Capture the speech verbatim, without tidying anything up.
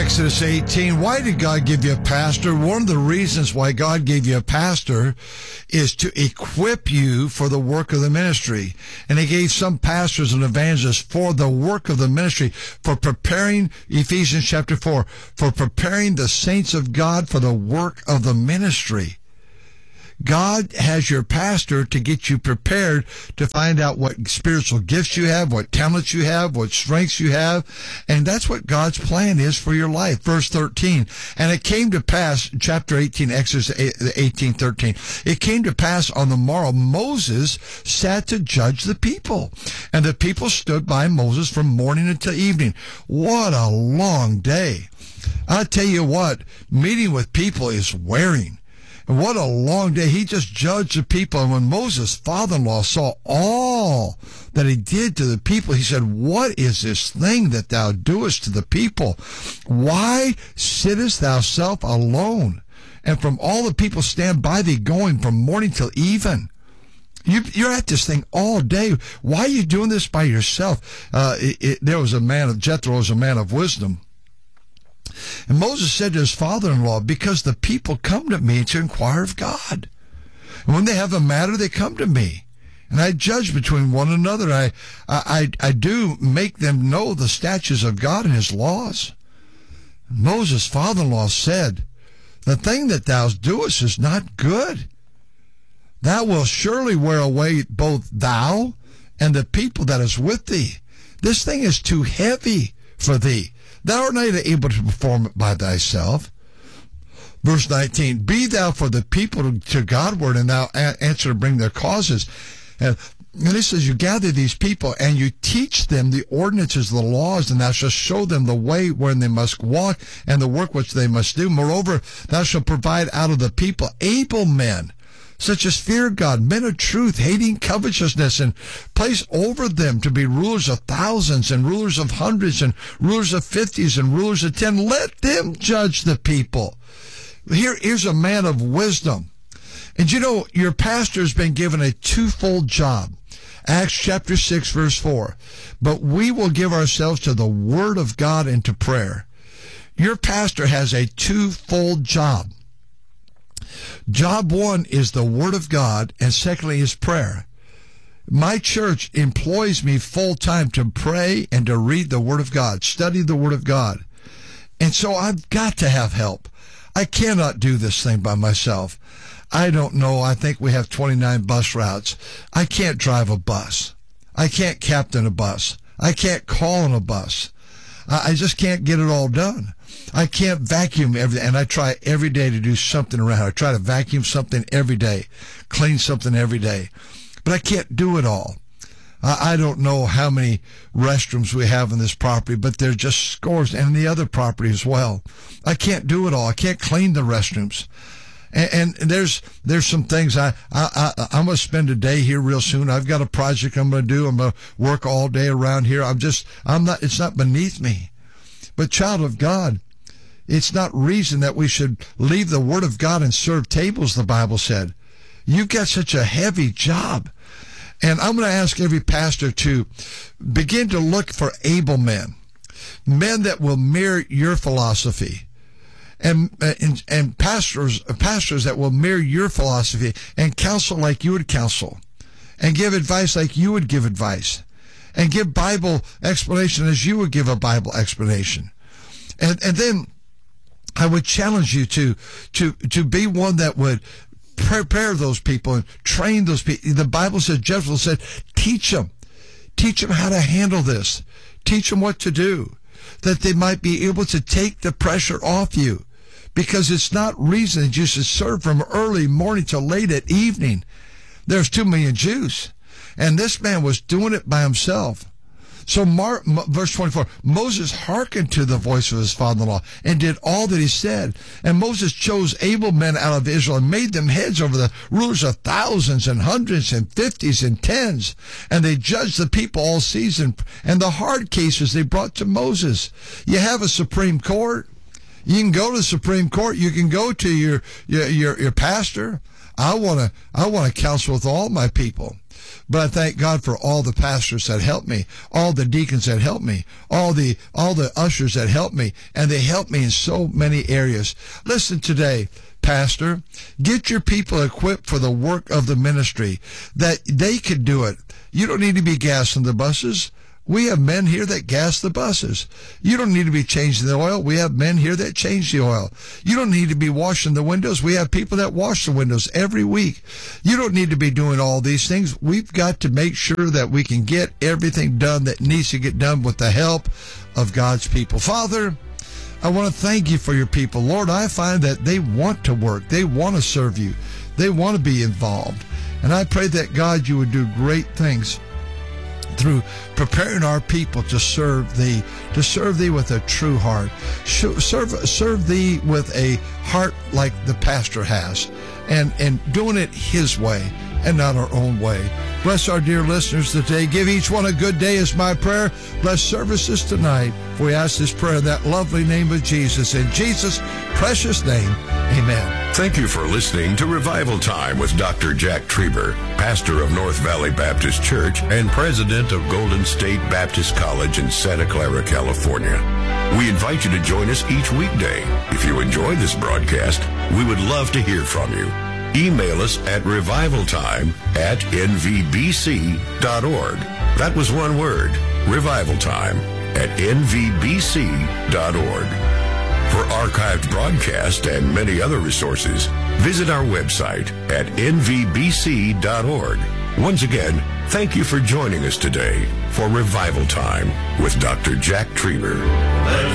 Exodus eighteen, why did God give you a pastor? One of the reasons why God gave you a pastor is to equip you for the work of the ministry. And he gave some pastors and evangelists for the work of the ministry, for preparing, Ephesians chapter four, for preparing the saints of God for the work of the ministry. God has your pastor to get you prepared to find out what spiritual gifts you have, what talents you have, what strengths you have. And that's what God's plan is for your life. Verse thirteen, and it came to pass, chapter eighteen, Exodus eighteen, thirteen, it came to pass on the morrow, Moses sat to judge the people. And the people stood by Moses from morning until evening. What a long day. I'll tell you what, meeting with people is wearing. And what a long day. He just judged the people. And when Moses' father-in-law saw all that he did to the people, he said, what is this thing that thou doest to the people? Why sittest thou self alone? And from all the people stand by thee, going from morning till even. You, you're at this thing all day. Why are you doing this by yourself? Uh, it, it, there was a man of, Jethro was a man of wisdom. And Moses said to his father-in-law, because the people come to me to inquire of God. And when they have a matter, they come to me. And I judge between one another. I, I, I do make them know the statutes of God and his laws. And Moses' father-in-law said, the thing that thou doest is not good. Thou wilt surely wear away both thou and the people that is with thee. This thing is too heavy for thee. Thou art not able to perform it by thyself. Verse nineteen, be thou for the people to, to Godward, and thou a- answer to bring their causes. And, and he says, you gather these people, and you teach them the ordinances, the laws, and thou shalt show them the way wherein they must walk, and the work which they must do. Moreover, thou shalt provide out of the people able men, such as fear God, men of truth, hating covetousness, and place over them to be rulers of thousands, and rulers of hundreds, and rulers of fifties, and rulers of ten. Let them judge the people. Here, here's a man of wisdom. And you know, your pastor's been given a twofold job. Acts chapter six, verse four. But we will give ourselves to the word of God and to prayer. Your pastor has a twofold job. Job one is the Word of God, and secondly is prayer. My church employs me full-time to pray and to read the Word of God, study the Word of God. And so I've got to have help. I cannot do this thing by myself. I don't know. I think we have twenty-nine bus routes. I can't drive a bus. I can't captain a bus. I can't call on a bus. I just can't get it all done. I can't vacuum everything, and I try every day to do something around. I try to vacuum something every day, clean something every day, but I can't do it all. I, I don't know how many restrooms we have in this property, but there's just scores, and the other property as well. I can't do it all. I can't clean the restrooms. And, and there's there's some things I, I, I, I'm going to spend a day here real soon. I've got a project I'm going to do. I'm going to work all day around here. I'm just, I'm not, it's not beneath me. But child of God, it's not reason that we should leave the Word of God and serve tables, the Bible said. You've got such a heavy job. And I'm going to ask every pastor to begin to look for able men, men that will mirror your philosophy. And, and and pastors pastors that will mirror your philosophy and counsel like you would counsel, and give advice like you would give advice, and give Bible explanation as you would give a Bible explanation. And and then I would challenge you to to to be one that would prepare those people and train those people. The Bible said, Jethro said, teach them, teach them how to handle this, teach them what to do, that they might be able to take the pressure off you. Because it's not reason that you should serve from early morning till late at evening. There's two million Jews. And this man was doing it by himself. So Mar- verse twenty-four, Moses hearkened to the voice of his father-in-law and did all that he said. And Moses chose able men out of Israel and made them heads over the rulers of thousands and hundreds and fifties and tens. And they judged the people all season. And the hard cases they brought to Moses. You have a Supreme Court. You can go to the Supreme Court. You can go to your your your, your pastor. I want to I want to counsel with all my people. But I thank God for all the pastors that helped me, all the deacons that helped me, all the all the ushers that helped me, and they helped me in so many areas. Listen today, Pastor, get your people equipped for the work of the ministry, that they could do it. You don't need to be gassing the buses. We have men here that gas the buses. You don't need to be changing the oil. We have men here that change the oil. You don't need to be washing the windows. We have people that wash the windows every week. You don't need to be doing all these things. We've got to make sure that we can get everything done that needs to get done with the help of God's people. Father, I want to thank you for your people. Lord, I find that they want to work. They want to serve you. They want to be involved. And I pray that, God, you would do great things through preparing our people to serve thee, to serve thee with a true heart, serve serve thee with a heart like the pastor has, and, and doing it his way and not our own way. Bless our dear listeners today. Give each one a good day is my prayer. Bless services tonight. For we ask this prayer in that lovely name of Jesus. In Jesus' precious name, amen. Thank you for listening to Revival Time with Doctor Jack Trieber, pastor of North Valley Baptist Church and president of Golden State Baptist College in Santa Clara, California. We invite you to join us each weekday. If you enjoy this broadcast, we would love to hear from you. Email us at revivaltime at n v b c dot org. That was one word, revivaltime at n v b c dot org. For archived broadcasts and many other resources, visit our website at n v b c dot org. Once again, thank you for joining us today for Revival Time with Doctor Jack Trieber.